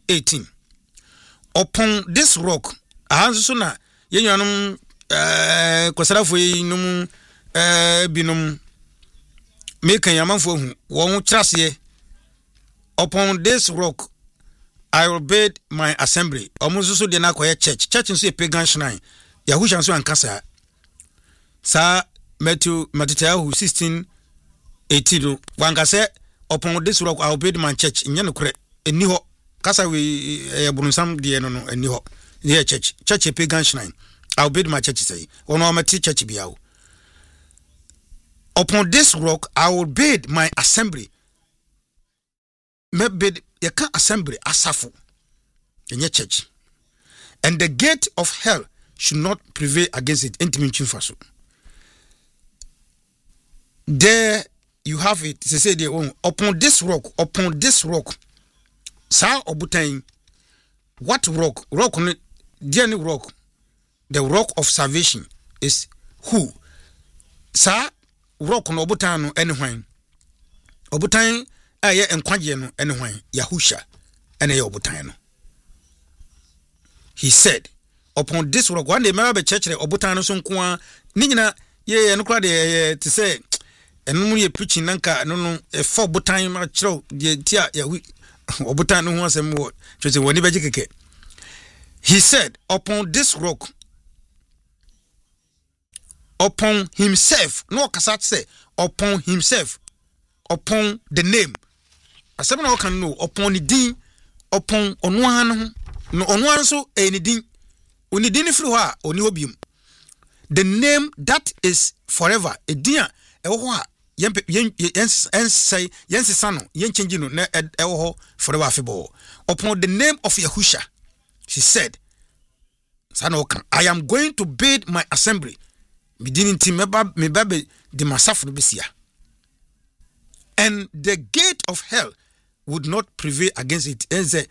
18. Upon this rock, Ahansuna, Yanum, Kosarafui, num, binum, making a man for whom won't trust ye. Upon this rock, I will build my assembly. Almost so the Nakoya church. Church is a pagan shrine. Yahusha so and Kasa. Sa Matthew 16:18. One Kasa, upon this rock, I will build my church in Yanukre. A new Kasa we Bunsam Diano and New Near church. Church a pagan shrine. I'll build my church, say. One of my church be out. Upon this rock, I will build my assembly. Maybe you can't assembly asafu in your church, and the gate of hell should not prevail against it. There you have it. They say upon this rock, sa obutain. What rock? Rock, the rock. The rock of salvation is who? Sa rock no obutan anyone. Obutan. Aye enkwaje no ene hwan Yahusha ene ye obotan no. He said upon this rock one day me church obotan no so nko a ni nyina ye no kra de to say enu ye preaching nanka no for obotan ma kiro de tia obotan no ho asem wo twese woni beje keke. He said upon this rock, upon himself, no kasa say upon himself, upon the name. Asem na can know upon the din, upon onwan no onwan so any din. Oni din firi ho a oni obium. The name that is forever. A din e ho a yense no yen change no na e ho forever afebo. Upon the name of Yahusha, she said, I am going to build my assembly. Beginning to me baby the masaf no besia. And the gate of hell would not prevail against it.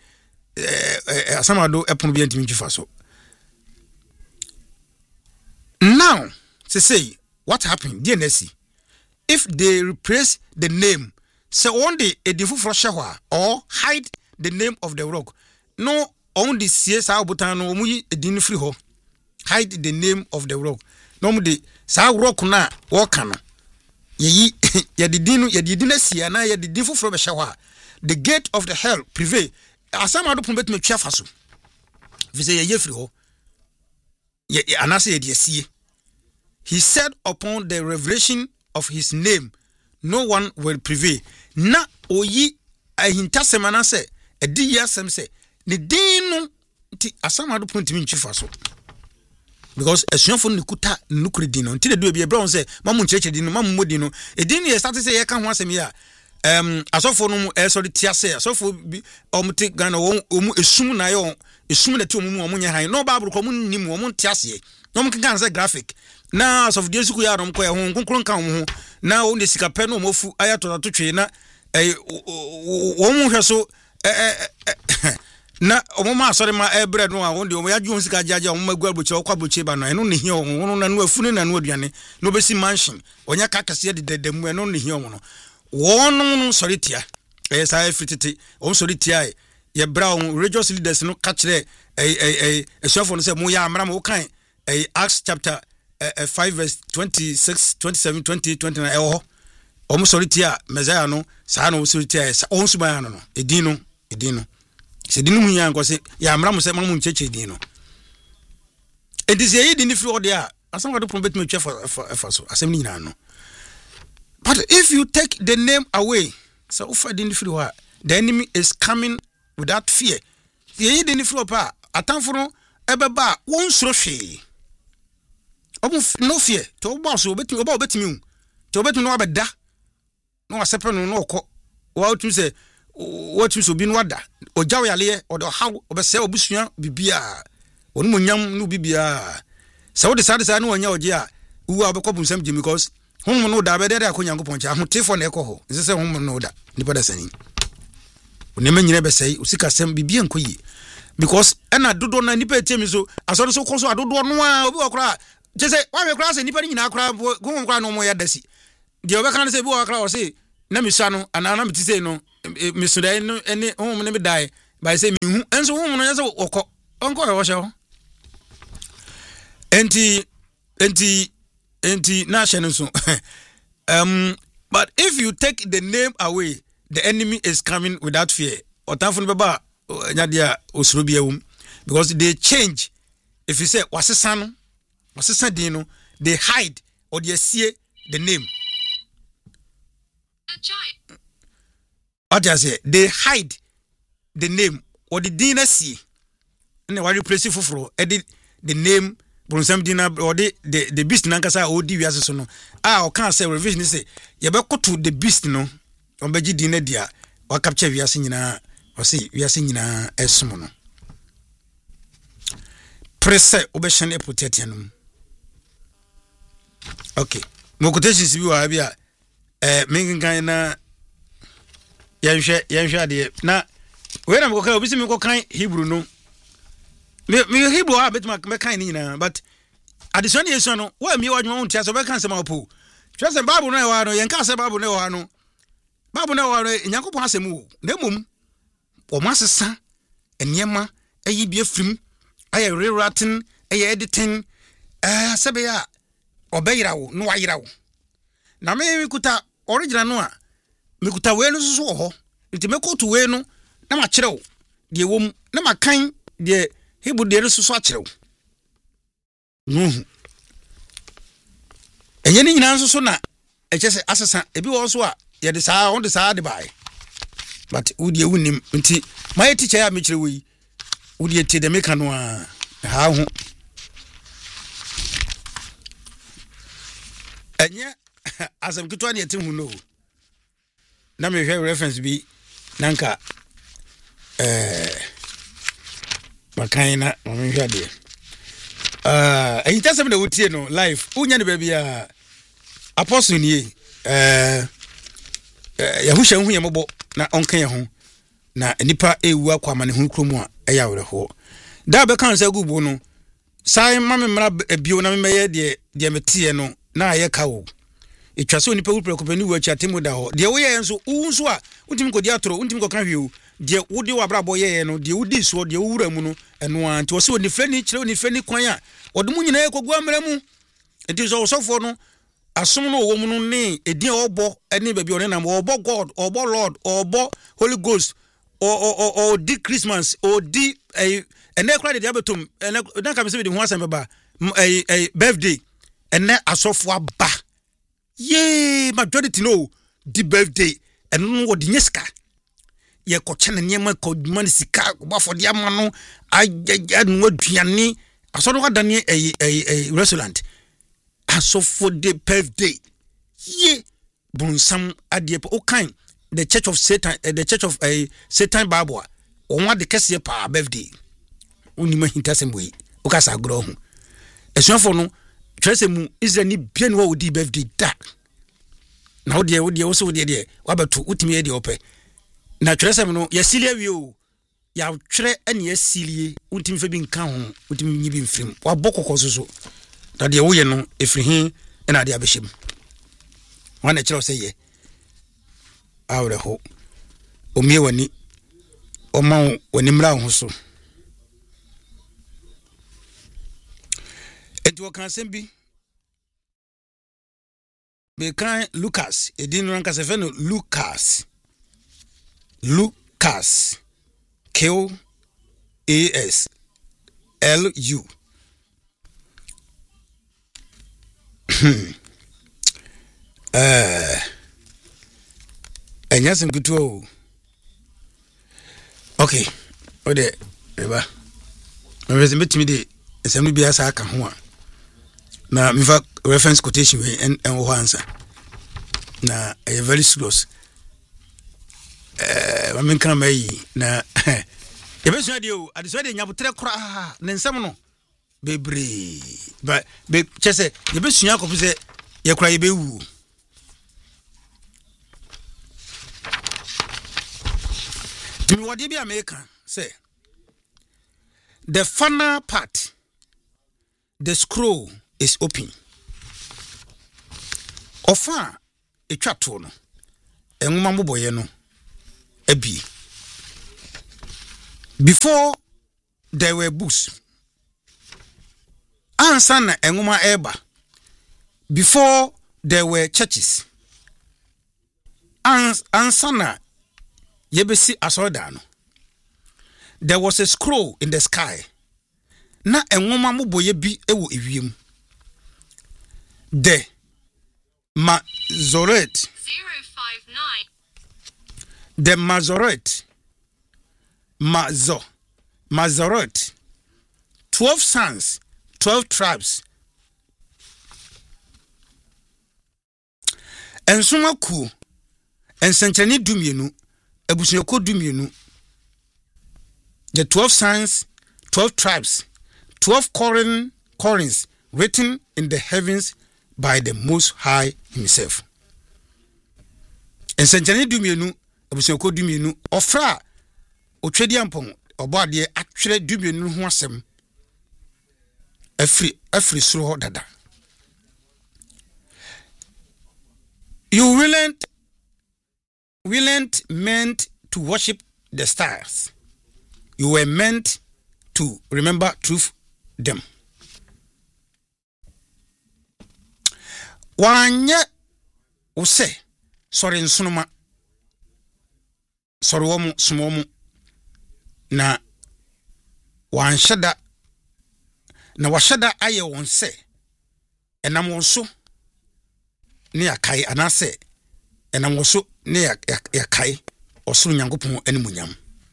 Now, to say, what happened? DNSC. If they replace the name, say one day a different shahwa or hide the name of the rock. No, only CSA butano mu a din free ho. Hide the name of the rock. No, the sa rock na wakana. Ye didn't see and I did different from a shower. The gate of the hell prevail. As some other pumbet me chafasu. If say ye free ho. Ye anase ye see. He said upon the revelation of his name, no one will prevail. Na oyi a hintasemana se, a diyasem se, the dino ti asama other point me chafasu. Because a shonfo nikuta nukuri dino until they do be a brown say mamu cheche dino mamu modino e dino ye start say ye kan ho asem ya asofo no sorry tiase asofo bi omte Ghana omu esum na yo esum na ti omu omu nya han no bible ko mu nim omu tiase no mu kan say graphic na asof de suku ya rom ko ye ho konkron kan ho na o ne sika pe no mofu ayato to twe na omu hwe so na omoma asore ma bread no a won de omo ya ju sika jaja omoma guaboche okwaboche ba no eno ne hie ono na no afune na no aduane no besi mansion onya kakase de dedemu eno ne hie ono wonu soritia sa fititi on soritia ye brown religious leaders no ka kire esofo no say mo ya amra mo kan Acts chapter 5 verse 26 27 20 29 eho omo soritia Messiah no sa no soritia on suba no edino se dinu hu yan ko se ya amra mo se mamu ncheche din no edise yi din fi ode a asam wado probet me twa for so asem ni nyina no. But if you take the name away, so offer din fi ho, the enemy is coming without fear. Ye din fi pa atamfo no ebeba won suro hwe no fear to boss obetimi to obetimi no abeda no asepe no no okọ wa otu se what you so be no wada ojaw yale o do haw obese obusua bibia onu monyam no bibia se wo de sade no onya oje a wu abekọ bunsam je because hom no da be de akonyankopon cha hotefo na ekọ ho se hom no da nipa da sani onema nyina be sei usika sem bibia nkoyi because ena dodo na nipa etemi so asoro so koso adodo no a obi wakra je se wa me kra se nipa nyina akra gon kra no mo ya dasi de obeka na se bi wakra o se na misano anana mitise no misudai no ene hom ne me dai by say me hu enso wo no yesa okọ onko e wo hye enti na hye no so but if you take the name away, the enemy is coming without fear. Otanfo no beba nyadia osuro biawum because they change. If you say wasesa din no, they hide or they see the name. What I say, they hide the name or the din see. And why replace it for edit the name Bronsam Dina or the beast nankasa or DVS so no. O can say revision say you be to the beast no on beji dina dia or capture viase nyina or see viase nyina esmo no. Presse obeshan e protect yanum. Okay. Mo quotations bi wa bia mengan na yanhwe ade na we na mo kan obi se me ko kan Hebrew no. Me Hebrew a bet me kan ni nyina but addition yeso no wa mi wa dwon tia so be kan se ma po. Twa se Bible na wa no yen ka se Bible na wa no. Bible na wa no Nyankopon asem wo. Na mum o masesa eniema ayi bia frim aye rewriting aye editing sebe ya obeyirawo no wayirawo na me kuta original no a me kuta we no so ho nti me ko to we no na ma kirewo de wom na ma kan de Hebrew de no so akirewo enye ni nyina so na echese asesa ebi wo so a ye de saa on de saa de bai but udi ewunim nti my teacher ya me kirewo yi udi eti de me kanu a ha ho enye asem kitwa ne etim hu no na me hwe reference bi nanka makaina me hwe de eyi tasem na wotie no live unya ne ba bia apostle ni yahusha hu yembo na onkan ho na nipa ewu akwama ne hu kromu a eya wore ho da be kan sa gubu no sai mame mra bio na me ye de metie no na aye kawo etwase onipa wu prekopani wu achi atemu da ho de wo ye nso unso a untimi ko di atoro untimi ko kan hweu de wodi wa brabo ye no de wodi so de wura mu no eno anti wo se oni frani kire oni frani kwan a odumu nyina ye kogu amra mu enti so sofo no asom no wo mu no ne edin obo eni ba bi one na obo God obo Lord obo Holy Ghost or di Christmas or di ene kra de abetum ene na ka me se de ho asem ba birthday ene asofo aba ye majority no di birthday eno wo di nyeska ye ko chene nyema ko man sika ba for dia ma no anu aduane asodo ka dane restaurant asofo de birthday ye bunsam ade o kan the church of Satan Satan Bible on the kese pa birthday oni ma hintasem we o ka sa gro ho esuafo no tresemu Israel ni bia no wodi birthday da na wodi wo so wodi wabeto utimi ye de ope na tresem no yasilia wi o ya twere ene yasilie utimi fa bi nka ho utimi nyi bi mfrim wabokoko so da de wo ye no efrihin ena de abehim wana kire o se ye awre ho omie wani oma wani mra ho so enti kan sembi be kan Lucas edin ranka se fe no Lucas KASLU enyasem kutuo okay ode eba mebeze metimi de esem bia sa aka ho a na mifa reference quotation we en ho answer na a very serious mamen kan mai na yebesu ade o ade so de nyabotre kra na nsem no bebre ba be chese yebesu yakofo se ye kra yebewu timi wadi bi America say the final part the scroll is open ofa etwato no enwuma mboboye no abi Before there were books, ansa na enwoma eba. Before there were churches, ansa na yebesi asoda no, there was a scroll in the sky. Na enwoma moboye bi ewo ewiem. The Masoret 059. The Masoret 12 sons, 12 tribes. Ensuma ku ensenchani dumienu ebusuako dumienu. The 12 sons, 12 tribes, 12 Corins written in the heavens by the Most High himself. Ensenchani dumienu ebusuako dumienu ofra otwedi ampon obade atwere dumienu ho asem afri suro dada. You weren't meant to worship the stars. You were meant to remember truth them. Wanye use sorry nsunuma sorry womu sumomu na wanshada na washada aye wonse enam wonso ne yakai anase enam wonso ne yakai osuru nyankopon animunyam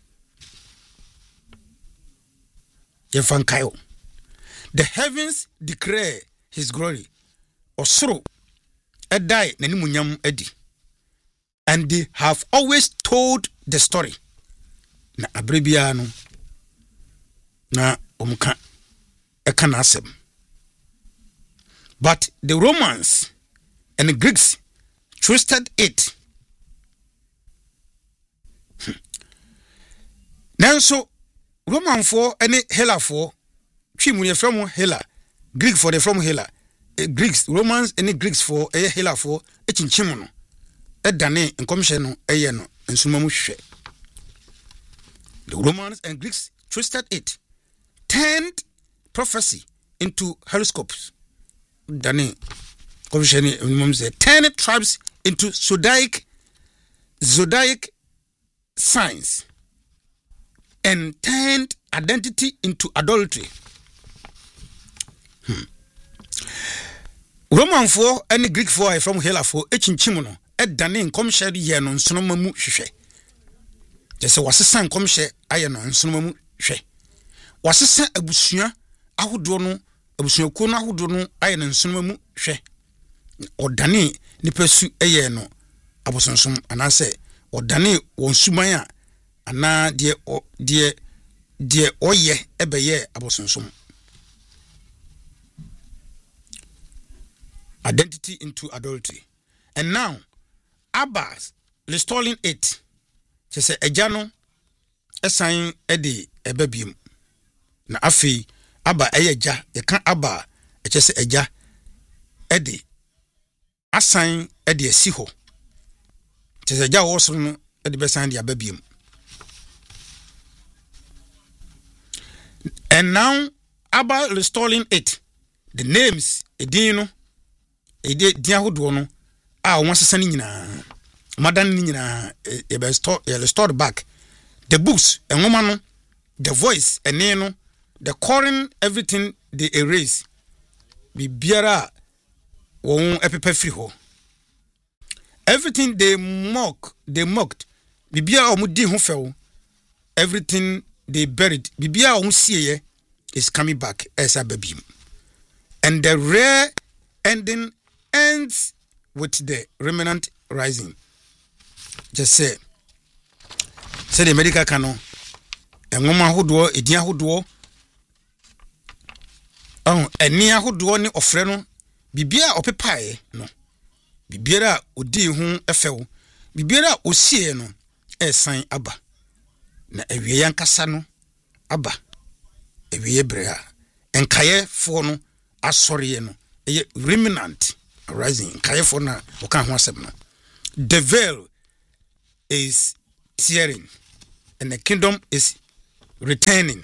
yefankayo. The heavens declare his glory. Osuru edai nanimunyam edi. And they have always told the story. Na abrebiano na omuka ekanasem. But the Romans and the Greeks twisted it. Nanso Roman for any Hela for Chimuye from Hela, Greek for the from Hela, Greeks, Romans any Greeks for a Hela for a chinchimono, a dane and commission a yeno and sumamushe. The Romans and Greeks twisted it, turned prophecy into horoscopes. Dane commission turned tribes into zodiac signs. And turned identity into adultery. Roman for any Greek for from Hela for echinchimono edane nkomhye ye no nsonoma mu hwehwe. Jese wasesa nkomhye aye no nsonoma mu hwe. Wasesa abusua ahodo no abusuaku no ahodo no aye no nsonoma mu hwe. Odane nipasu eye no abosonsom anase odane wonsuman a ana die oye ebeye abosonsom. Identity into adultery. And now Abbas restoring it. She say ejano esan edi ebabiem. Na afi Abba eyeja ye kan Abba she say eja edi asan edi esi ho. She say eja wo so no edi besan di ababiem. And now Abba restoring it. The names edino ede diahodo no a won sesa ni nyina madan ni nyina e be restored back. The books enwoma no, the voice ene no, the calling, everything they erase. Bibiara won epepe free ho. Everything they mocked. Bibiara omudi ho few. Everything they buried. Bibiara omsieye is coming back as a baby. And the rare ending ends with the remnant rising. Just say the medical canon and woman who do a dear who do a near who do any of freno bibia or pepae no bibiera odi hu efew bibiera osie no esan aba na ewie yankasa no aba ewie brea enkaye fo no asori no remnant rising enkaye fo na oka ho asem no. The veil is tearing and the kingdom is returning.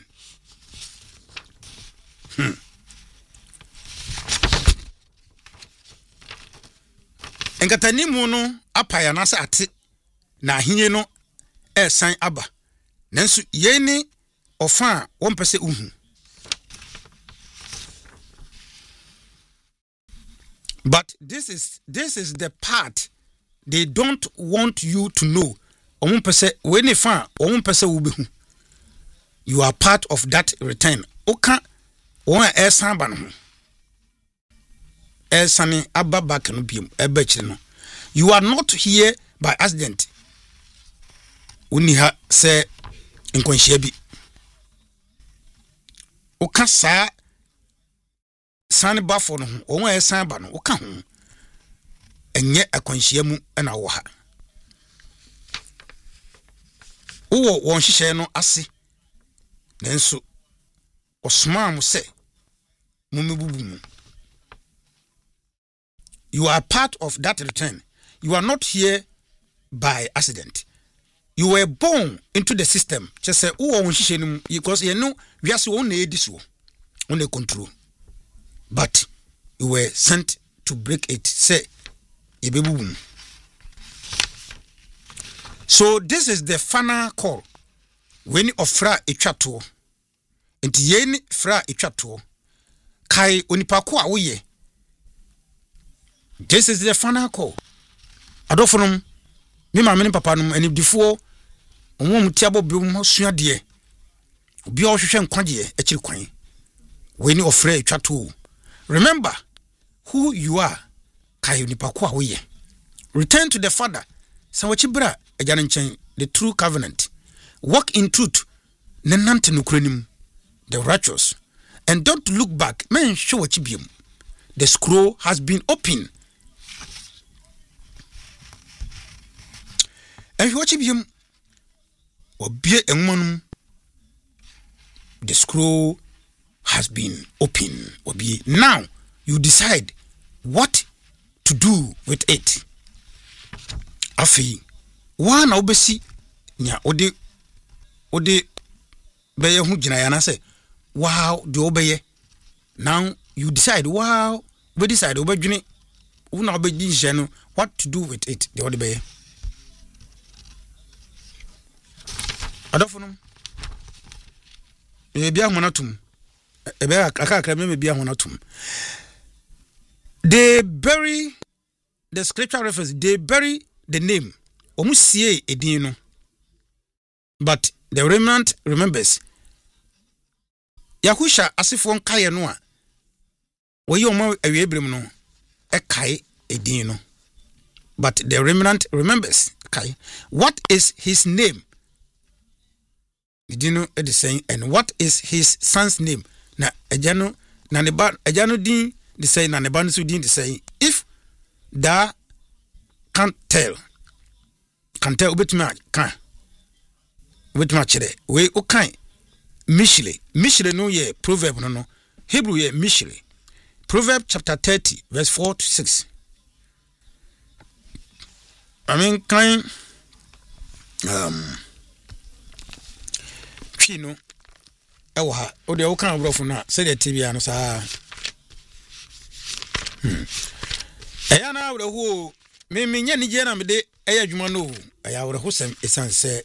Enkatanimu no apaya na sa ate na ahenye no esan aba. Nanso yeni ofa won pese uhu. But this is the part they don't want you to know. Omun pese when e fa omun pese wo behu. You are part of that return. Oka won esan ba no ho. Esani aba back no biem eba kire no. You are not here by accident. Uni ha se nkwanhia bi. Oka sa san ba for no ho. Won esan ba no oka ho. Enye akwanhia mu na wo ha. Wo won hihye no ase. Nenso osma mu se mumebubu mu. You are part of that return. You are not here by accident. You were born into the system. Just say, because you know, we are so on this on the control. But you were sent to break it. Say, so this is the final call. When you offer a chato, and yen fra a chato, kai unipakwa uye. This is the final call. Adofonum, me ma me papa num ani difo omom tiabo bi mo sua de. Obi o hwehwe nkwaje akiri kwan. We ni ofre atwato. Remember who you are. Kai nipa ko a we ye. Return to the Father. Sawachi bra agyan nchen, the true covenant. Walk in truth. Nenante nukrenim. The righteous. And don't look back. Men show what you biom. The scroll has been opened. And what you be a woman, the scroll has been opened. Now you decide what to do with it. Afi, one obesi, nya ode beye hu gina yana say, wow, the obeye. Now you decide, wow, we decide obejuni, una obeji what to do with it, the obeye. Adofonum bia honatum ebe akakra me bia honatum. They bury the scripture reference, they bury the name omusie edin no, but the remnant remembers. Yahusha asifo nkaye no a woyi omo awiebrim no ekai edin no, but the remnant remembers. Kai, what is his name? Dino the saying, and what is his son's name? Na ejano na neba ejano din the saying, na neba nso din the saying. If thou can't tell ubetuma chere we okan mishile no ye proverb no Hebrew ye mishile. Proverb chapter 30 verse 4 to 6. I mean kind Chino ewa ode wo kan brofo na se de tibia no saa eya na awre ho me nya ni je na me de eya adwuma no eya awre ho sem esanse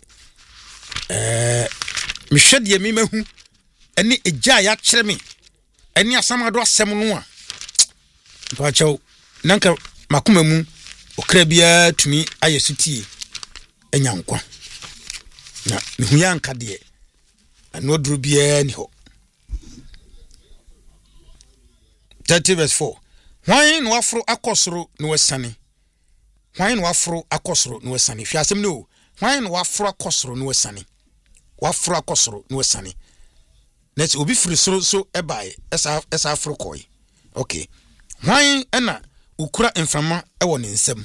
me hwede me mahu eni eja ya kire me eni asamado asem no a pa chaw nanka makoma mu okra bia tumi ayesutie enya nkwa na mehu ya nka de no dru bia ni ho. 30 verse 4. Why no afro akosoro no wesane? Why no afro akosoro no wesane? Fi asem no. Why no afro akosoro no wesane? Wafro akosoro no wesane. Let's obi firi soro so ebae esa afro koi. Okay. Why ena ukura enframa ewo ne nsem?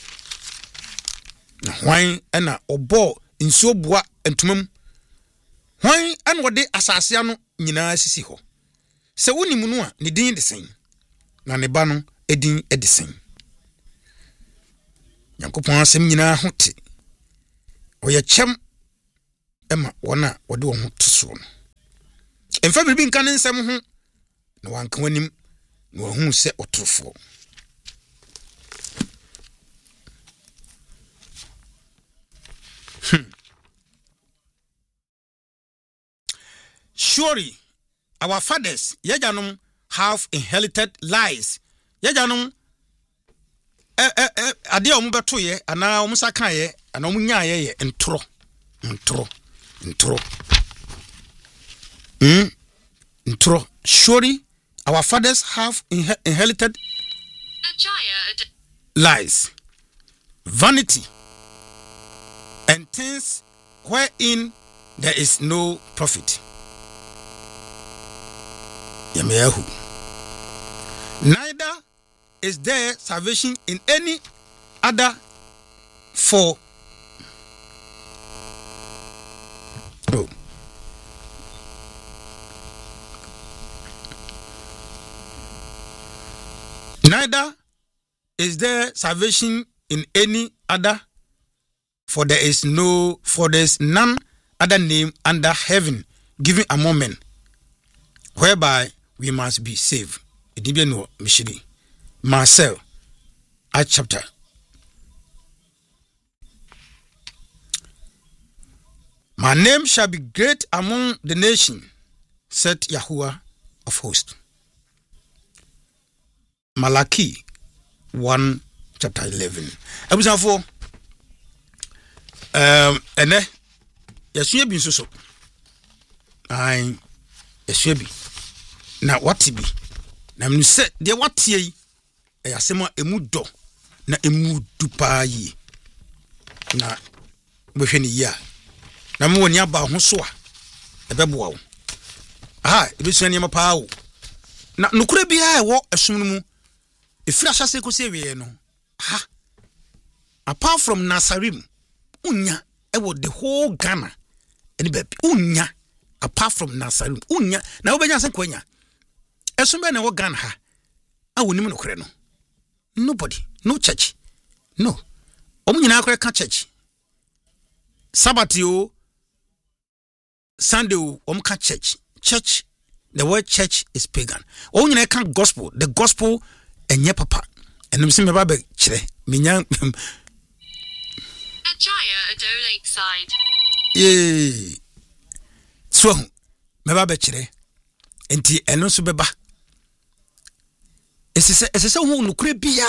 Why ena obo nsuo boa entumam? Why and what they assassino nyina sisi ho. Se woni mu no a ne din de sen. Na ne ba no edin edisen. Yankopon asem nyina hote. Oye chem Emma wana wode wo ho tso no emfa bibi nka ne nsɛm ho na wanka wanim na wahu sɛ otorofo Surely our fathers yajanum have inherited lies yajanum ade a omubeto ye ana omusaka ye ana omunya ye ntoro surely our fathers have inherited lies, vanity, and things wherein there is no profit. Neither is there salvation in any other, for neither is there salvation in any other, for there is none other name under heaven given among men whereby we must be saved. Idibeno Mishiri Marcel Acts chapter. My name shall be great among the nation, said Yahuwah of hosts. Malachi 1 chapter 11. Abusafo ene yesua bi nsoso. Ai yesua bi. Na wati bi. Na mnu se de wati yi yasema emu do na emu dupa yi. Na behwe ni ya. Na mo woni aba ho so a ebeboa wo. Aha, ebesua ni mapa wo. Na nukure bia wo esum no mu efira hyase ko se wie no. Ha. Apart from Nasarim, unya ewo the whole Ghana. Eni baby unya apart from Nasarim, unya na wo benya se kwanya. Esum be na wo Ghana ha. A wonim no kore no. Nobody, no church. No. Omu nyina akore ka church. Sabbath yo Sunday omu ka church. Church, the word church is pagan. Omu nyina ka gospel. The gospel enye papa. Enum se me ba be kire. Minya Ajaya Ado Lakeside. So me ba be kire. Enti eno so beba. Esese hu nukure bia.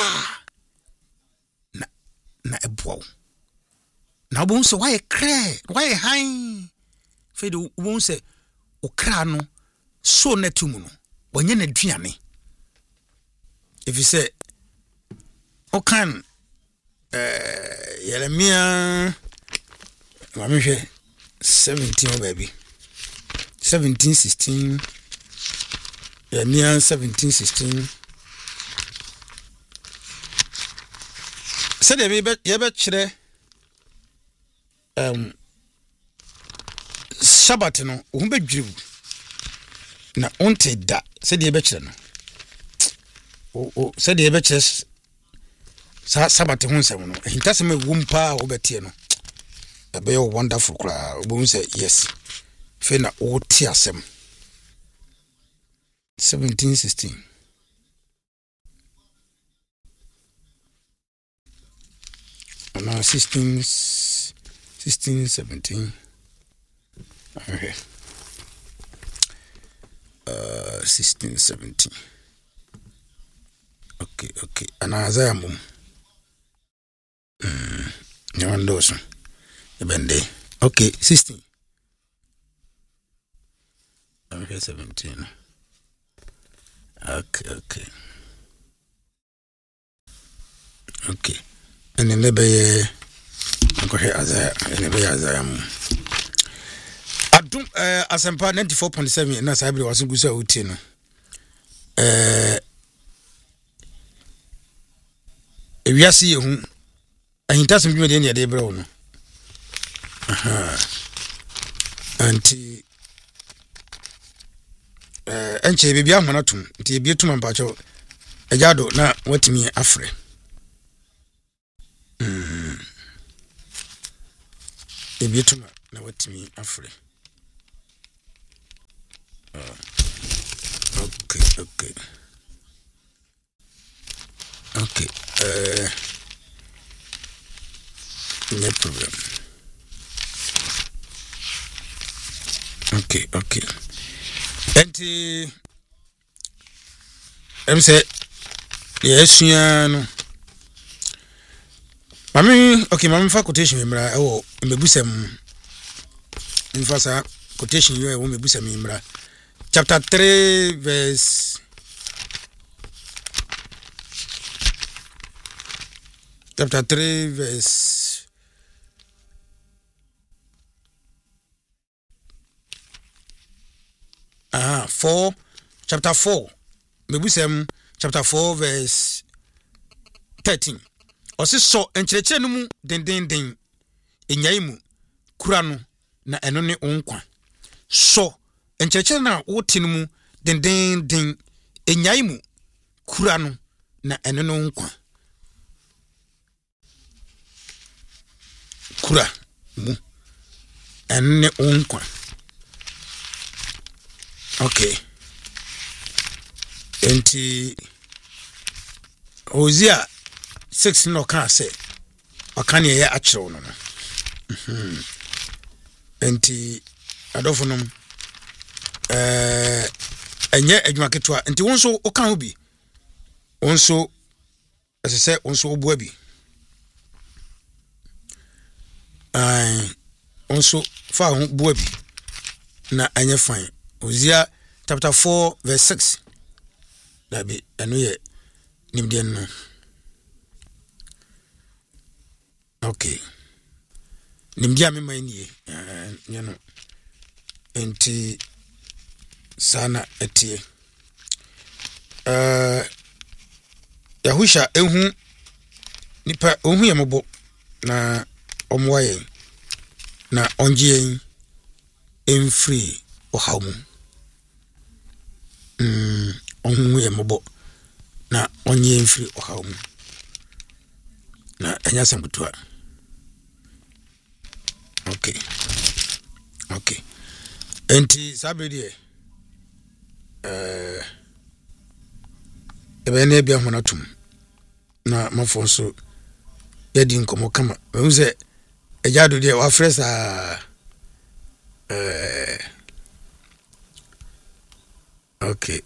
Na eboa. Na obo nso why cry? Why high? Fedo obo nso okra no so netumu no. Onye na duane. If you say okan Yeremia 17 baby 17:16 Yeremia 17:16 said ye be chire Sabbath no wo be dwiru na onte da said ye be chire no said ye be chire Sabbath ho nsɛm no hintasɛm wumpa wo betie no be wonderful kra obo say yes fe na o ti asɛm 17:16 no 16 17 okay 16 17 okay anaza mum Nyandoso ebende okay 16 okay 17 okay and then be akohe azaya mu adum asempa 94.7 na sabre wasu gusa uti no ewiase yehu ahintasem bi me de brɛ wo no anti enche bibia hona tum nti ebie tum ampacho ejado na watimi afre ebie tum na watimi afre. Okay. No problem. Okay. And I'm say yes, no. Mami fa quotation mra e mebusam infasa quotation you e mebusam mra chapter 3 verse 4 chapter 4 mebusam chapter 4 verse 13 Osi so enkyerɛkyerɛ no mu den enyai mu kura no na ɛno ne onkwa so enkyerɛkyerɛ na wote no mu den enyai mu kura no na ɛno ne onkwa kura mu ɛno ne onkwa okay enti Hosea 6 no can say wakani ye achiro no enti adofonom enye adwuma ketwa enti wonso okan obi wonso asese wonso obu abi wonso fa ho bu abi na enye fine Hosea chapter 4 verse 6 dabi eno ye nimdien no. Okay. Nimdia me manie you know enti sana etie Yahusha ehu nipa ohu yemobo na omwaye na ongie enfree ohawmu ohu yemobo na onye enfree ohawmu na enya sambutua. Okay. Enti sabedi ebene bia honatum na mafonso yedi nkomo kama we say ejado de wa fresa okay.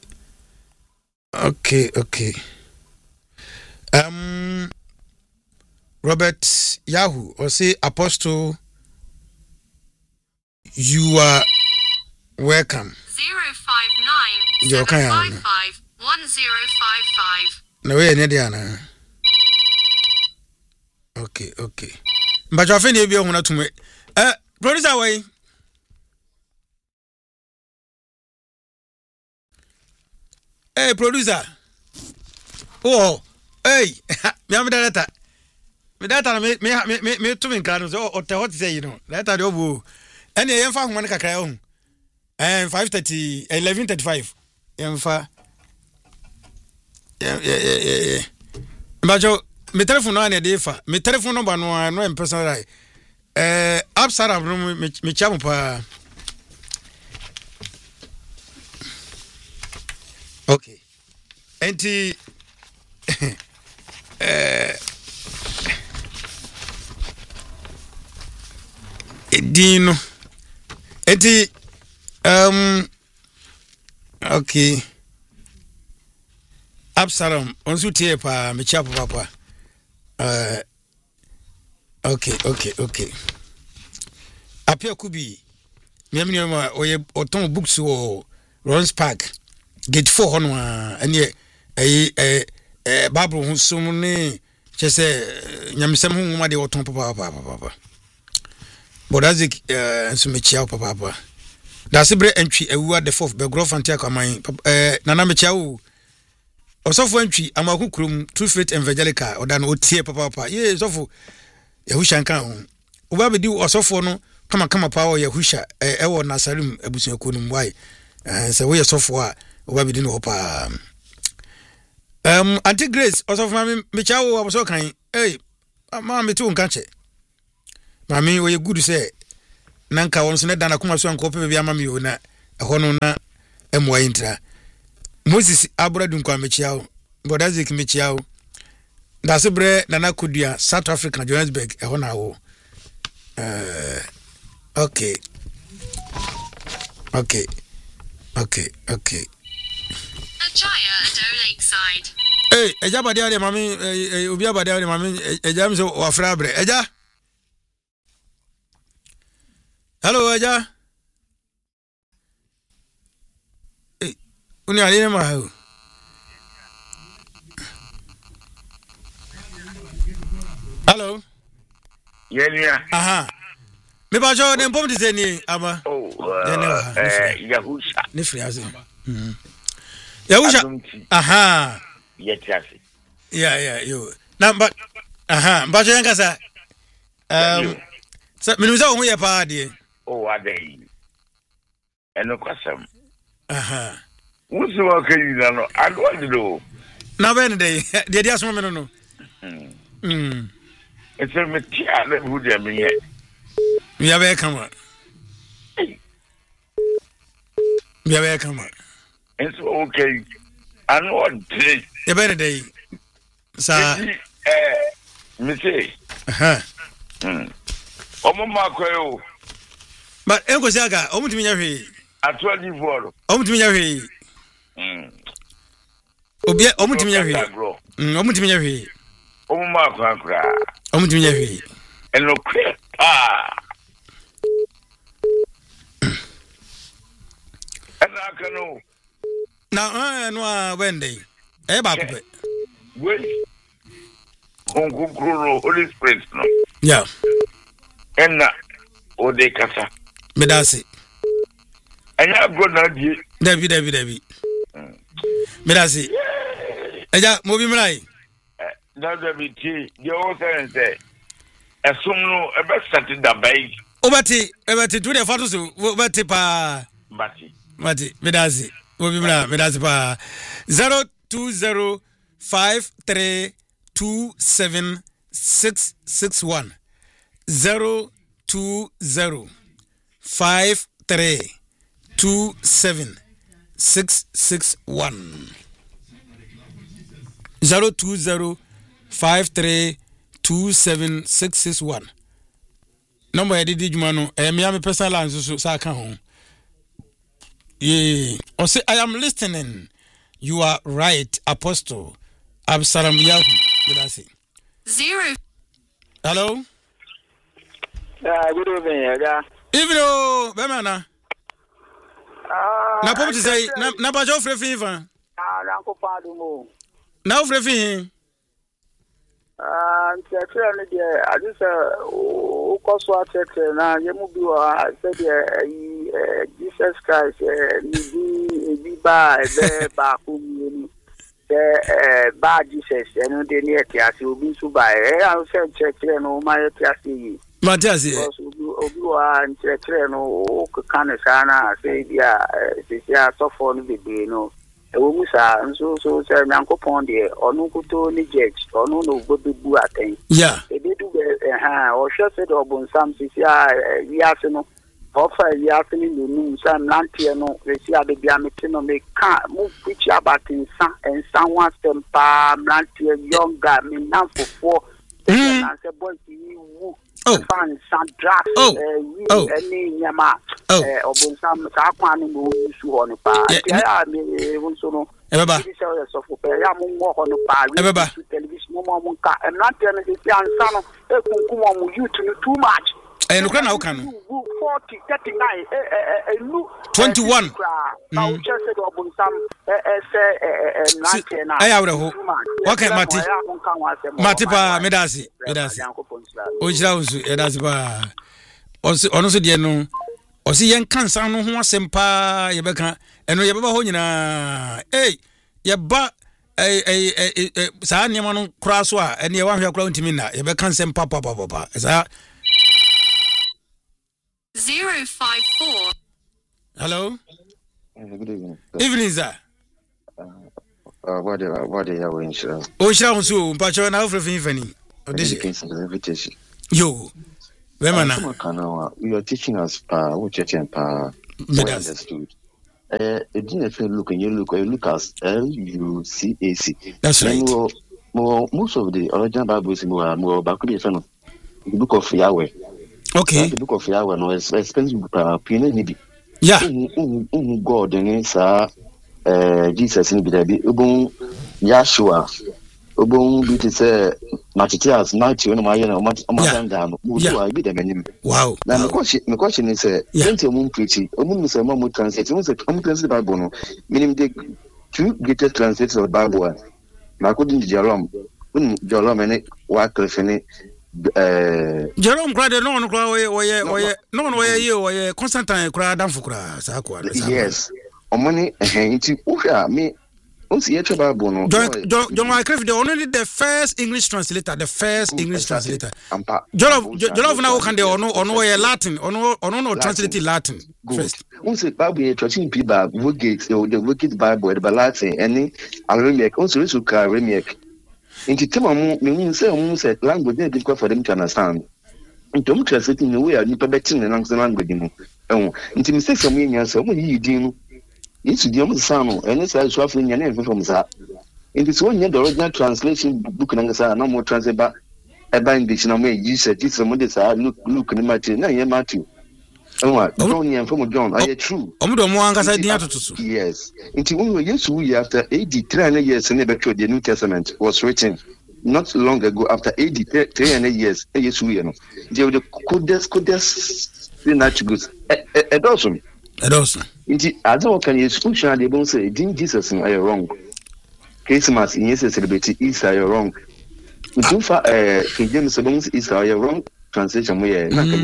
Robert Yahoo or say Apostle, you are welcome. 059 755 1055. No way, Nediana. Okay. But you're finna be on to me. Producer way. Hey, producer. Oh, hey, me am data. Me data me to me kan so o te what say you know. Data de obu. Ene yen fa homa ne kakra ho. 5:30 11:35. Yen fa. Yeah. Mbajo me telephone no na dey fa. Me telephone number no em personal. Absara me chamu pa. Okay. Enti Dino enti okay Absalom onsu tie pa me chia papa okay apia kubi miamni ma oye oton books wo Rons Park gate 4 hono ene Bible husum ne chese nyamsem hu ma de oton papa Bodazik sumechia papa that's bre entry awua the fourth be grof antia kwaman nana mechia wo osofo entry amakukrum True Faith Evangelical oda no otie papa ye sofo Yahusha nkan ho oba bedi osofo no kama pa Yahusha ewo Nasarim abusuaku no mwai se wo sofo a oba bedi no pa Auntie Grace osofo mami mechia wo aboso kan ma me tu nka che Mami we good say nanka won so ne dana kuma so anko pe bia mama yo na ho no na emwa intra Moses Abradu nkwa mechiawo Bodazik mechiawo Dase bre nana kudua South Africa Johannesburg ho na wo okay Ajaya and Lakeside. Hey, eja bade ade mami obi abade ade mami eja mi so wafra bre eja. Hello eja. Hey, uni ali ma ho. Hello. Yeah. Aha. Me ba jo ne mpom diseni aba. Oh, Yahusha. Ne free azu. Yahusha. Aha. Yetiasi. Yeah, yo. Na but aha, but you nkasa. So minuza ohu ye pa de. Oh, adai. Eno kwasam. Aha. Wusu wa kayina no, adwa do. Na ben dey, dey dey aso me no. It's a metia na hu de me ye. Ya be kama. Ya be kama. It's okay. I know what day. Ya be dey. Sa Me say. Aha. Omo makoyo. But enko siaga, omutimi nya hwe. Atwa di voro. Omutimi nya hwe. Obi omutimi nya hwe. Omutimi nya hwe. Omo makoyo akra. Omutimi nya hwe. Eno kwe. Ena kanu. Na no wende. Ba kupe. Wait. Kungukuru Holy Spirit no. Yeah. Ena ode kasa. Medase. Anya go na die. David. Medase. Eja mo bi mrai. David ti, the o say esum no e be start da bai. Obati tu de fatu so obati pa. Mati medase. Mo bi mrai medase pa 0205327661 0205327661 0205327661 number edidi juma no me personal line so sa ka ho or say I am listening. You are right, Apostle Absalom Yahu. Did I say 0? Hello. Good evening, yeah. Evening, Bemana. Na pom ti say na ba jo frefin fa. Ranko padu mo. Na frefin. Ntia ne de adisa o koso atete na yemu bi wa say de Jesus Christ ni ba ba ku ni ba Jesus eno de ni etiase obi su ba an se chekre no ma etiase yi Matiasi obi wa chekre no o kan sana say dia sia so for no bebe no ewo musa nso so se nyankopon de onu kuto ni judge onu no gobebu aten yeah ebedu o hwe se de obonsam sia wiase no offer wiase ni no sam lantie no resi abebia meti no me ka mu pichi abatin san ensan wa sempa lantie younger me na fofo na se boy ti wu fan san draft any nyama obonsam sa kwa ni mo su ho no pa ya me wonso no ebeba so for ya mo ngo ho no pa television mo mo ka lantie no se ansa no ekunkum mo youth no too much no kra na woka no 40 39 21 now just said obonsam lantie na ayawre ho okay mati pa medasi o jira unsu edasi pa ono so de no o si yen kansa no ho asempa ye beka eno ye baba ho nyina yeba sa niam no kra so a ene ye wan hwe kra ntimi na ye beka asempa papa sa 054. Hello. Good evening. Evening, sir. What are you going to O shall so, but you're now for Fanny. Invitation. Yo. Remember You are teaching us what you and understood. It didn't feel look and you look as LUCAC. That's right. Most of the original Bibles more back to the book of Yahweh. Okay. The book of Yahweh no expensive penny. Yeah. God and Jesus in the Ubun Yashua. Ubun beauty say Matitias, Matthew, and my down. I be the menu. Wow. Now, my question is, plenty of moon preaching, a moon is a moment translate, almost a translate Bible, meaning the two greatest translators of the Bible. Now, couldn't Jerome and it, Wycliffe, Jerome cried no one cry no one way you Constantine cried down for cry. Yes, on money, and me. John Wycliffe, only the first English translator, Jollof now can they or no Latin or no translated Latin first. Also, Bible touching people, the wicked Bible, the Latin, and Aramaic, also Aramaic. Into Timon, say language they difficult for them to understand. Don't translate in a way, you betting and answer language. Into mistakes of me, so when you do. It's the only sound, and it's a swapping your name from that. In this one, the original translation book, and no more translate back a binding. No way, you said it's some of this. Look, Matthew, no, you're Matthew. Oh, what? John, from John, are you true? Yes. Into when we used to, after 83 years, and never tried the New Testament was written not long ago, after 83 years, yes, we know. They were the coldest attributes. Awesome. Indeed, I don't can use function. They don't say, "Didn't Jesus are you wrong?" Christmas in yes, celebrity is are you wrong? Too far, King James is are you wrong? Translation where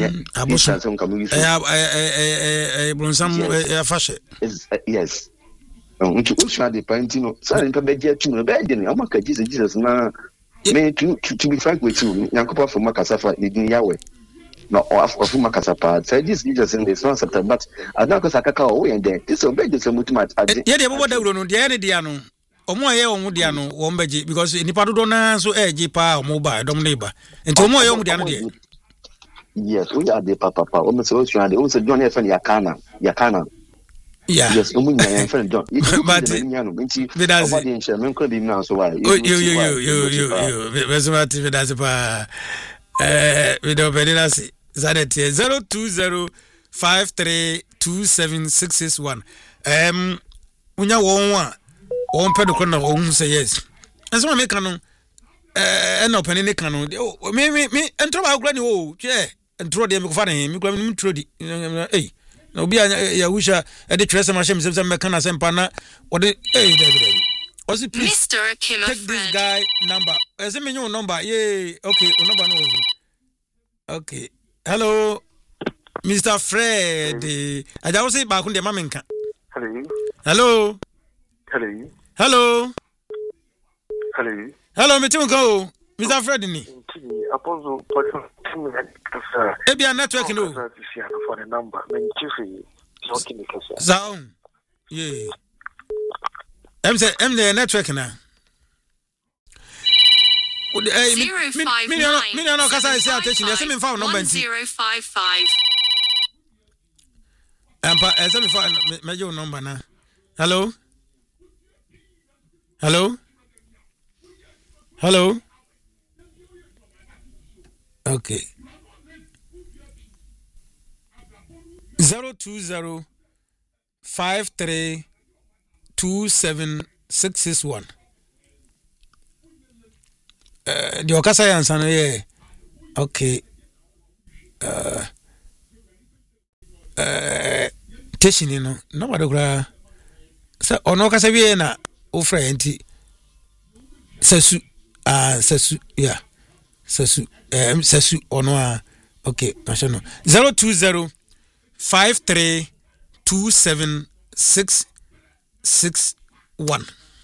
yes. To the Pantino, silent Badia to Badia, I'm not Jesus now. To be frank with you, Yakuba from Makasafa, in Yahweh. No, of Makasapa. Say this Jesus in this one September, but I don't because I can away and then this obey this much. Yeah, they were the Diano. Omoye Omudiano, Wombeji, because in the Padona so Jipa or mobile, don't neighbor. And Tomoyo Mudiano. Yes, we are the Papa, almost also John F. and Yakana. Yeah, yes, my friend John. But Sherman could be now, so why? You, with the Benelasi. Zanet 02053276661. Unya one pedocona won't say yes. And so I make an open in the canon. Me, and throw out granny, yeah, and throw them for him. You can throw the no be a Yahusha at the Tressa Machine, Mecana Sempana, or the was it please Mr. Kim take this guy number. Send me your number. Yay, okay, number no. Okay. Hello, Mr. Fred. I just say back on the mamenka. Hello. Hello, me too go. Mr. Fred ni. Apostle Ebia network no. For the number. Sound. Yeah. I'm the network now. Me no kasa say attention. Yes, me found number 1055. Ampa, ese me found me your number na. Hello. Okay. 02053276661. The Okasa answer yeah. Okay. Teshin you know. Nobody gra. So ono kasa wie na ofra enti. Sasu yeah. Sasu ono okay, national 02053276661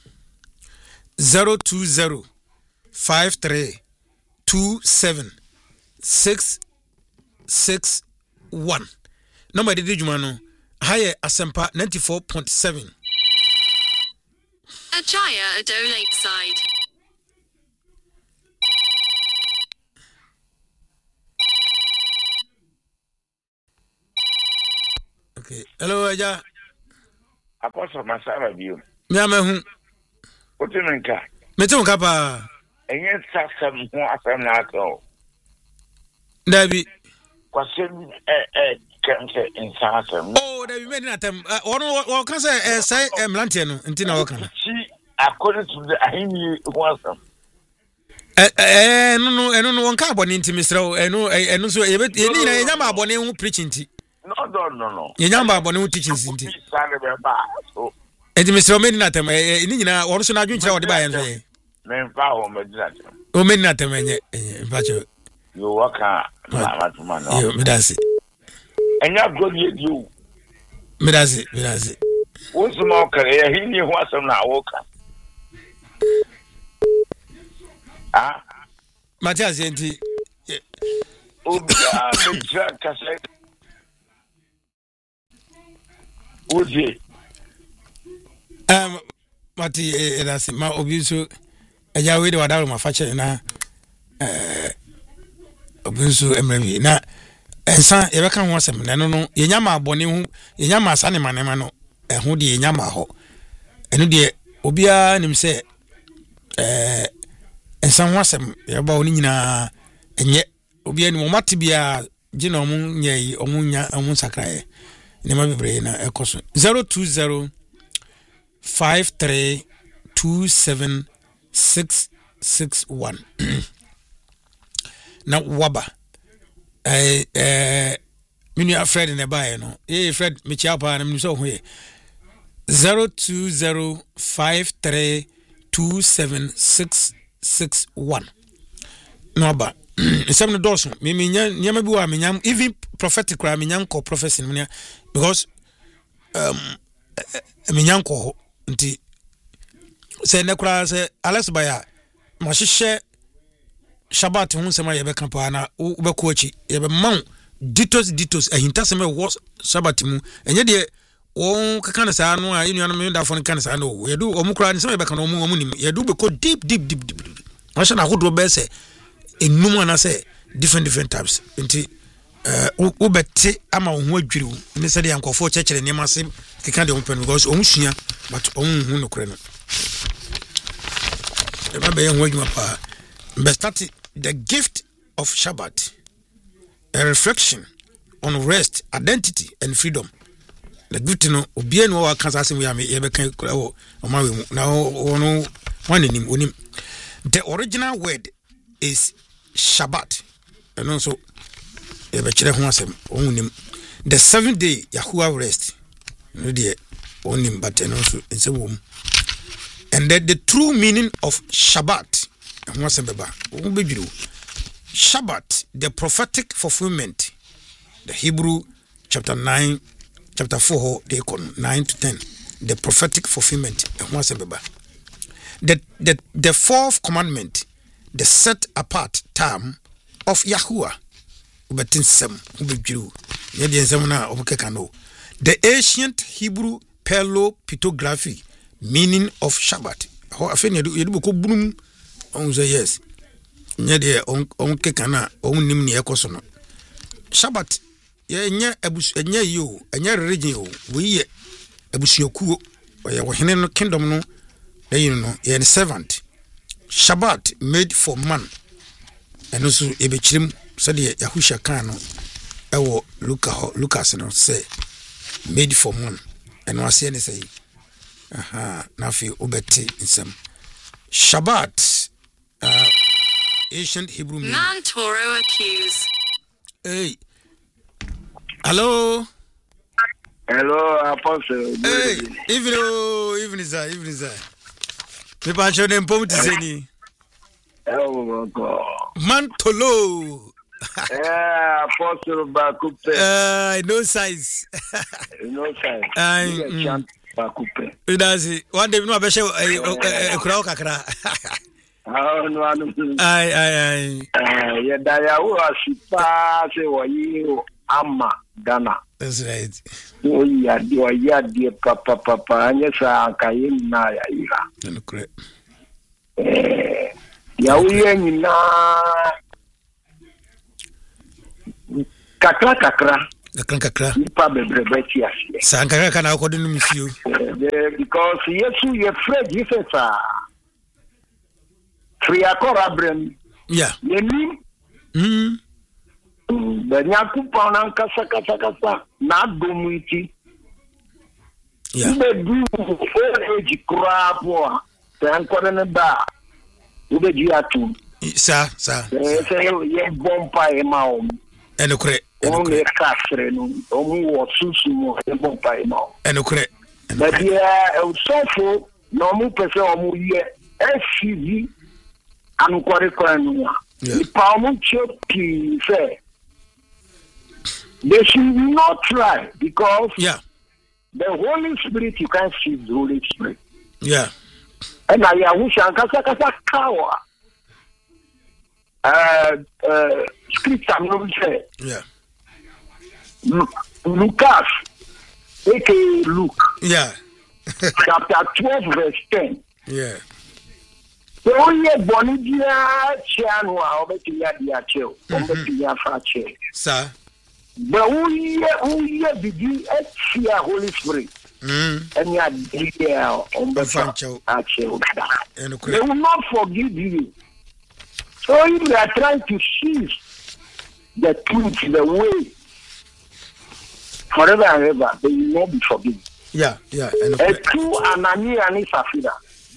02053276661 number de djuma no higher asempa 94.7 Ajaya Ado Lakeside. Okay. Hello, Aja. Apostle Masara bio. Me amahu. Otimenka. Mete mo kapa. Enye sasam ho asam na akọ. Dabi. Kwasem kanse insasam. Oh, dabi me na tem. Ono kan say say mlantie no nti na woka. Chi according to the ahini ho asam. No won ka abone nti misrew eno so ye ni na enya ma abone hu preaching nti. No. Enya ma abone hu teaching nti. Sane be ba so. Enti misrew me ni na tem ni nyina wono so na adwun kira wo de ba yen so ye. Me mfa ho me di na tem. O me ni na tem enye mfa che. Yo waka ma tuma no. Yo me dase. Enya godi edi. Me dase. Wo suma kare ya hini ho asam na awoka. Matias enti Obia meja kase Oje Mati edasi ma obiso eja we de wadaro ma fache na obiso emrebi na ensa ye beka ho asem na no yenya ma abone hu yenya ma asane manema no ehu de yenya ma ho enu de obia nim se ensa ho asem ye ba oni nyina enye obia ni mo mate bia gina omun nyai omunya omun sakrae ni ma bebre na ekoso 020 53276661 na waba minu Fred ne bae no Fred me chia pa na minu so ho ye 02053276661 no ba some doors me nyama bi wa me nyam even prophetic cry me nyam ko prophecy me because me nyam ko nti se ne kura se Alex Baya ma hihye Shabbat hu se ma ye be kan pa na wo be ko achi ye be man ditos ahinta se me wo Shabbat mu enye de wo kaka na sa no a inu anu me da fo kan sa no ye do o mu kura ni se me be kan o mu nim ye do be ko deep ma sha na ho do be se enum na say different types nti wo bette ama wo ho adwiriw ne se de yankofo chekere ne ma se keka de open because o husua but o hu no kore no e ba be ho adwuma pa be start the gift of Shabbat, a reflection on rest, identity and freedom. The gift no obi no wa kan sase we am ye be kan kura wo o ma we mu na ono one nim onim. The original word is Shabbat, and also the 7th day Yahuwah rest, no dear onim, but and also it's a womb. And that the true meaning of Shabbat, Shabbat, the prophetic fulfillment, the Hebrew chapter 9, chapter 4, they call 9 to 10, the prophetic fulfillment, the fourth commandment, the set apart term of Yahuwah. The ancient Hebrew pictography meaning of Shabbat. Yes. Shabbat kingdom no servant. Shabbat made for man. And also ebechrim said Yahusha Kano ewo Lucas no say made for man. And was say nafi obeti insem. Shabbat ancient Hebrew meaning. Mantoro accused. Hey. Hello, Apostle. Hey, evening, sir. Me pa show them pom tizeni. Oh God. Mantolo. Apostle Bakupe. No size. No size. Bakupe. That's it. One day no abeshe kura kakra. No. Ai. Ya daya wo asipa se wo yi ama Ghana. That's right. Oh ya di papa anya sa kayin na ya ira. No correct. Ya uye nyina kakra kakra nipa bebrebe ase sankara kana akodo no mfio because yesu ye afraid Jesus free akora brem yeah yeni banya kupa na kasa na domuiti yeah ube du age crap wa tan kodene ba ube ji atu sa say ye bompa e maom enokre on le kasre no on wo susu mo e bompa e maom enokre but yeah so no mu pese o mu ye SCV anu kware kwanu ipa mu choki say they should not try because the Holy Spirit, you can't see the Holy Spirit. Yeah. And I wish I can kawa. Scripture no say. Yeah. Lucas, aka Luke. Yeah. Chapter 12, verse 10. Yeah. The only Bonidia Chianwa, Obetia Diacho, Obetia Fache. Sir. But we begin to see a Holy Spirit. And you are there on the front. They will not forgive you. So if they are trying to seize the truth, the way, forever and ever, they will not be forgiven. Yeah. A true Anania and Safira.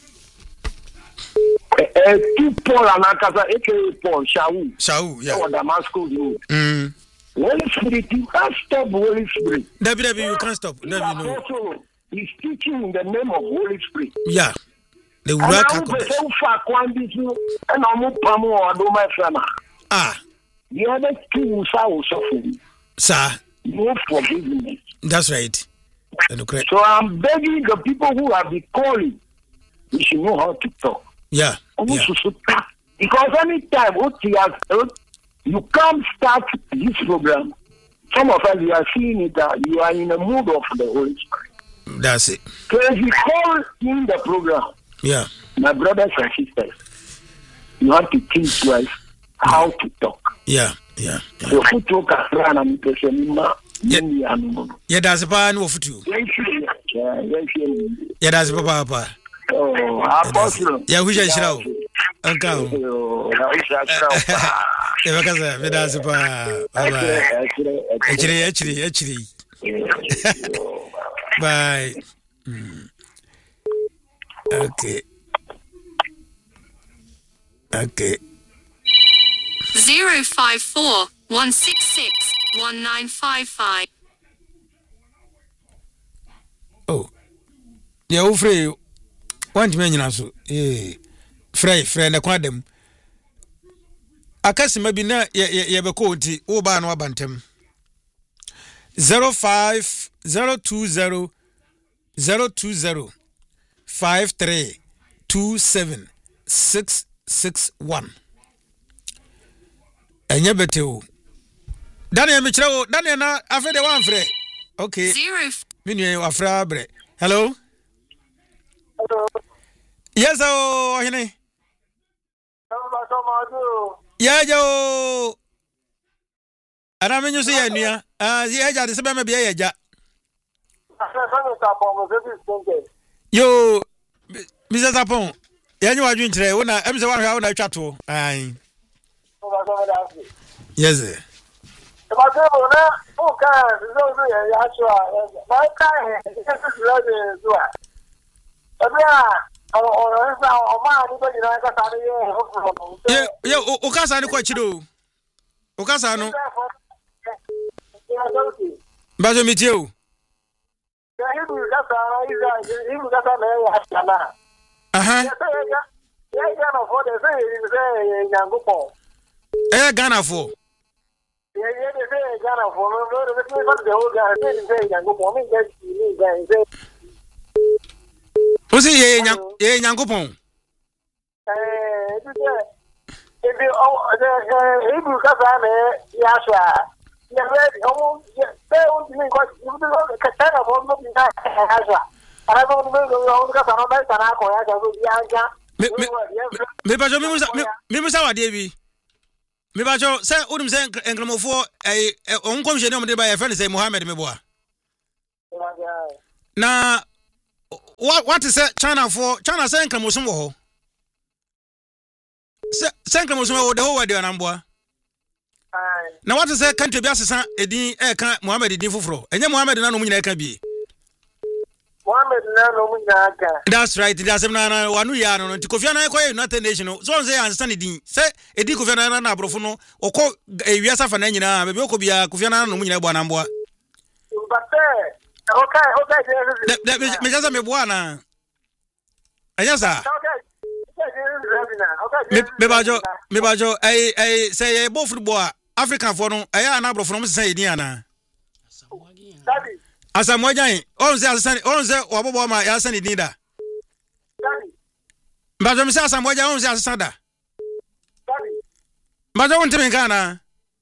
A two Paul and Akasa, aka Paul Shaul, yeah. Or Damascus Road. Holy Spirit, you can't stop Holy Spirit. Debbie, you can't stop. He's teaching in the name of Holy Spirit. Yeah. The work the other two will suffer. Sir. No forgiveness. That's right. So I'm begging the people who have been calling, you should know how to talk. Yeah. Because anytime you come start this program, some of us, you are seeing it, you are in a mood of the Holy Spirit. That's it. So if you call in the program, my brothers and sisters, you have to think twice how to talk. Yeah. So who talk around and that's a pan of two. Yeah, that's Papa. Oh, Apostle. Yeah, we shall show. Uncle. That's actually. Bye. Okay. 054 166 1955. Oh. Yeah, free. Want me so. Free na kwa dem. Akasi maybe na ye be ko nti wo ba no abantem. 05020 5327 Enye beteo. Daniel Michiro, Daniel na afede wan frɛ. Okay. 0 Minu afra bre. Hello. Yes, oh, hene. Yeah, yo. Ana menyu se ya nua. Ye ja de se be ma bia ye ja. Yo, Mr. Sapon. Ya nyu adwin kire, wo na em se wan hwa wo na twato. Ai. Yes. Yeah, ukasa ni kwa chido. Ukasa no. Bazo mitio. Ghana for. What's it? Yankopon. Me me ba jo say unim say enkramofo on komhye ne omde ba ye friend say Mohammed meboa na what is China say enkramosom wo ho say enkramosom wo de ho wa de anamboa na what is country bi asesa edin kan Mohammed edin foforo enye Mohammed na no mu nyina ka bi Mohammed na no mu nyina ka that's right that's na wanu ya no nti Kofi Annan koy United Nations so say ansesa ne din say edin Kofi Annan na abrofo no okọ ewiasa fa na nyina be okọ bia Kofi Annan no mu nyina bo anamboa okay me just me boa na ayasa me bajo say bo football African for no aya na abrofo no say edin ana Asamoah on say obobo ma ya sani din da bajo me say Asamoah on say asada bajo won temi kana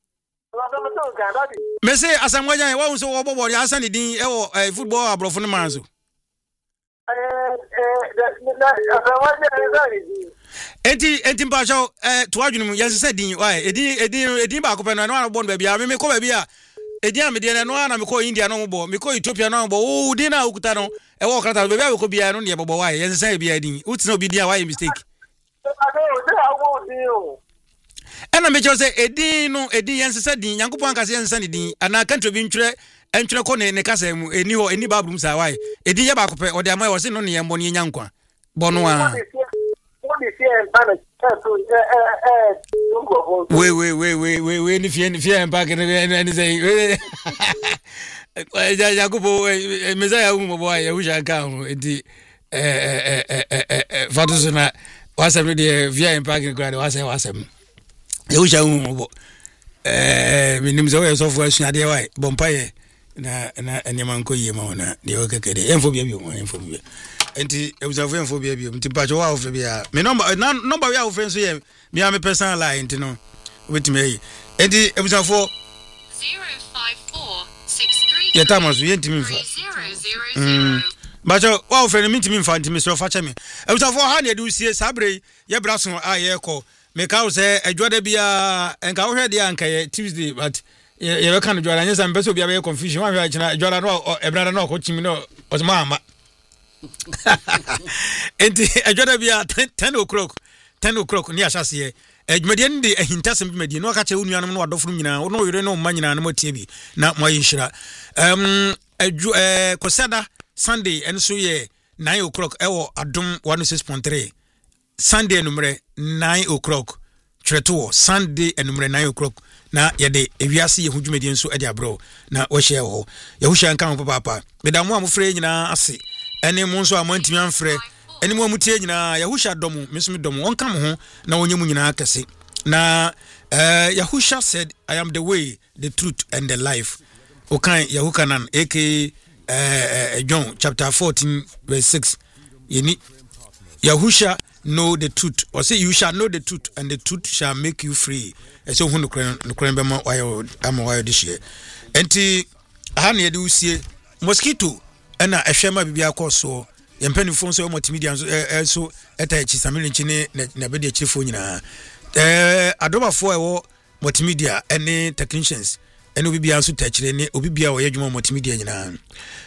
me say Asamoah wa so obobo ya sani din e wo football abrofo no manzo enti bajo to adwunu ya say din why edin ba ko pe no na bo no bia me ko bia edin amede no na me ko India no bo me ko Ethiopia no bo o din na okuta no e wo krata be bia ko bia no ne bobo why ya say bia din utina obi din why mistake ena me cho say edin yense din Yankopon kase yense ne din ana country bi ntwere ko ne kasa mu eni ho eni babrum sa why edin ye ba ko pe o de amai wo se no ne yembo ne nyankwa bono a we ni fie empa ke ne say ja kubo mezaya mu bobo ya husha ka ho edi fatusuna wasem de via empa ke grade wasem ya husha mu bobo minim zo we so fu asua de why bompaye na enema nko yema na de o kekede enfo bia bi enti ebuzafo enfo bia bi mti pacho wa ofre bia me number we ofre so ye me am personal line enti no wetime yi enti ebuzafo 05463 ya tamaso ye ntimi mfa bacho wa ofre me ntimi mfa ntimi so fa cheme ebuzafo ha na edu sie sabre ye braso a ye ko me ka say adwada bia enka wo hwe de anka ye Tuesday but ye be kan adwada nyesa mpeso bia be confusion wa hwe achina adwada no ebrada no ko chimi no ozma ama enti adwada bia 10 o'clock ni asase adwumade ndi ahintasem dwumade no ka che unuanom no wadofo nyina no yire no mma nyina no matie bi na mo yinhira kosada Sunday enso ye 9 o'clock ewo adom 106.3 Sunday numere 9 o'clock treto Sunday numere 9 o'clock na yede ewiase ye hudwumade enso ade abro na wo share ho ye ho share kan papa bedamu amfre nyina ase ene mo nso amantimi amfre ene mo amutie nyina Yahusha domu mesumi domu wonka mo ho na wonyemu nyina akese na Yahusha said I am the way the truth and the life okan Yahukanan aka John chapter 14 verse 6 yeni Yahusha know the truth or say you shall know the truth and the truth shall make you free so hu no kran be ma wayo this year enti aha na yede usie mosquito na ehwema bibia koso yempanifo nso multimedia so etachi samiri nchine na bedi achifo nyina adobafo ewo multimedia ene technicians ene bibia nso tachire ne obibia wo yadwuma multimedia nyina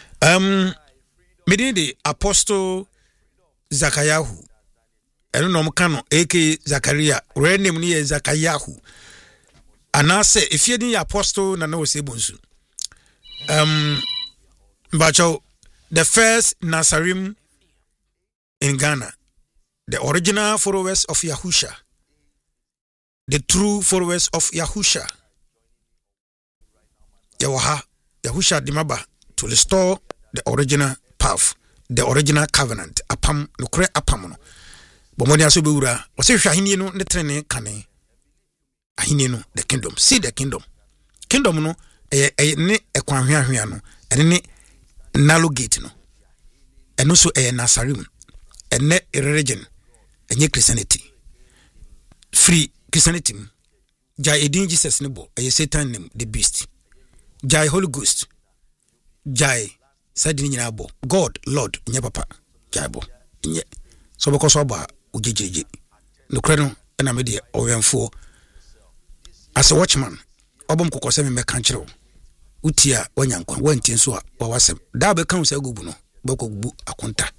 medinde Apostle Zakayahu eno no mkano AK Zakaria real name ni Zakayahu anase efiedin ya Apostle na na osebonsu bacho the first Nazarim in Ghana, the original followers of Yahusha, the true followers of Yahusha. Yahusha dimaba to restore the original path, the original covenant. Apam nukre apam no. Bomoni aso beura. Ose hwa hini no ne trene kane. Ahini no the kingdom. See the kingdom. Kingdom no ne ekwanhwahwea no. Ene nalogate no. Eno so Nazarim. Ene religion. Enye Christianity. Free Christianity. Jai edin Jesus nebo. Satan name the beast. Jai Holy Ghost. Jai sadini nyina bo. God Lord nye papa. Jai bo. Nye. So because oba ujejeje. No kreno ena me de owenfo. as a watchman obom kokose me meka nkyerɛ utia wanyankwa wanti nso a wawasem da be kan se agubu no boko gubu akonta